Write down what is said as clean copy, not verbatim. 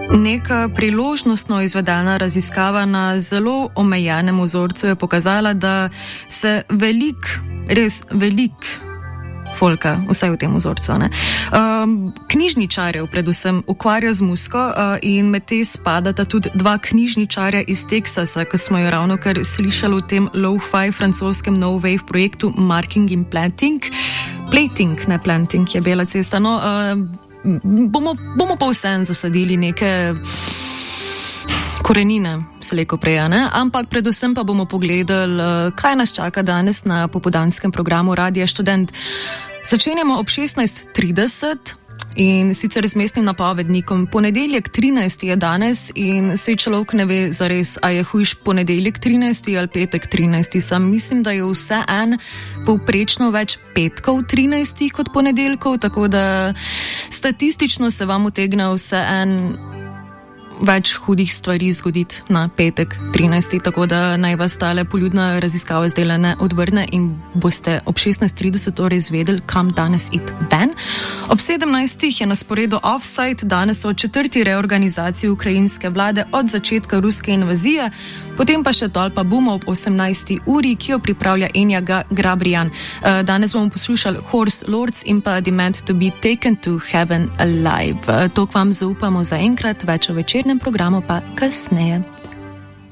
Neka priložnostno izvedena raziskava na zelo omejenem vzorcu je pokazala, da se res velik folka, vsaj v tem vzorcu, knjižničarjev predvsem ukvarja z muziko in med te spadata tudi dva knjižničarja iz Teksasa, ki smo jo ravno kar slišali v tem lo-fi francoskem no wave projektu Marking in Planting. Ne Planting je bela cesta. Bomo pa vsem zasadili neke korenine, slejko prej, ampak predvsem pa bomo pogledali, kaj nas čaka danes na popoldanskem programu Radia Študent. Začenjamo ob 16:30 in sicer z mestnim napovednikom. Ponedeljek 13. je danes in sej človek ne ve zares, a je hujš ponedeljek 13. ali petek 13. Sam mislim, da je vse povprečno več petkov 13. kot ponedeljkov, tako da statistično se vam utegne vse več hudih stvari zgoditi na petek 13. Tako da naj vas tale poljudna raziskava zdaj ne odvrne in boste ob 16:30 torej izvedeli, kam danes iti ven. Ob 17. je na sporedu Offside, danes o 4. reorganizaciji ukrajinske vlade od začetka ruske invazije, potem pa še Tolpa Buma ob 18. uri, ki jo pripravlja Enja Grabrian. Danes bomo poslušali Horse Lords in pa Demand to be Taken to Heaven Alive. To k vam zaupamo za enkrat, več o večernem programu pa kasneje.